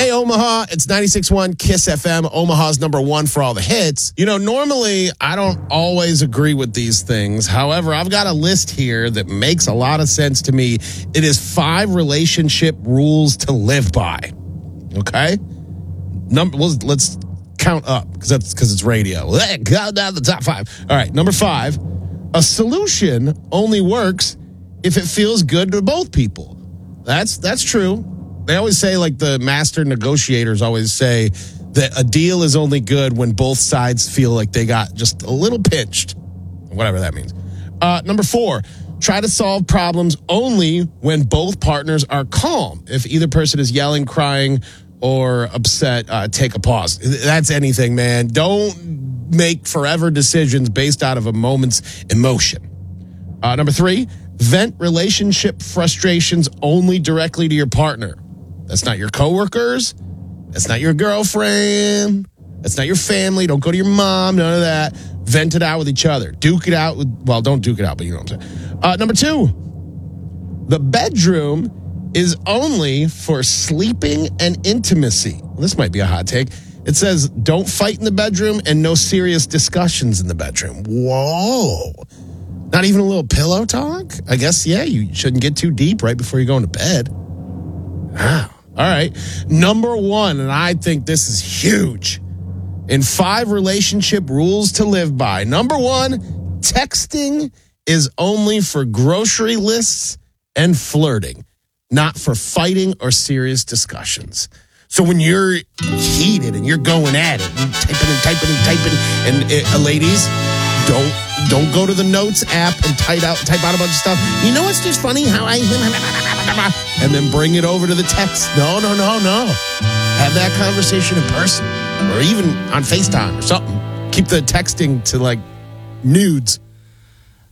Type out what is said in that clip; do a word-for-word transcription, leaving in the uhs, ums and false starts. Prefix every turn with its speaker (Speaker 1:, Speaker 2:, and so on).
Speaker 1: Hey, Omaha, it's ninety-six point one KISS F M, Omaha's number one for all the hits. You know, normally I don't always agree with these things. However, I've got a list here that makes a lot of sense to me. It is five relationship rules to live by. Okay? Number, well, let's count up because that's because it's radio. Count down the top five. All right, number five, a solution only works if it feels good to both people. That's that's true. They always say, like the master negotiators always say, that a deal is only good when both sides feel like they got just a little pinched, whatever that means. Uh, number four, try to solve problems only when both partners are calm. If either person is yelling, crying, or upset, uh, take a pause. That's anything, man. Don't make forever decisions based out of a moment's emotion. Uh, number three, vent relationship frustrations only directly to your partner. That's not your coworkers. That's not your girlfriend. That's not your family. Don't go to your mom. None of that. Vent it out with each other. Duke it out with, well, don't duke it out, but you know what I'm saying. Uh, number two, the bedroom is only for sleeping and intimacy. Well, this might be a hot take. It says, don't fight in the bedroom and no serious discussions in the bedroom. Whoa. Not even a little pillow talk? I guess, yeah, you shouldn't get too deep right before you go into bed. Wow. All right. Number one, and I think this is huge, in five relationship rules to live by. Number one, texting is only for grocery lists and flirting, not for fighting or serious discussions. So when you're heated and you're going at it, and typing and typing and typing, and uh, ladies, don't don't go to the notes app and type out type out a bunch of stuff. You know what's just funny? How I and then bring it over to the text. No, no, no, no. Have that conversation in person or even on FaceTime or something. Keep the texting to like nudes.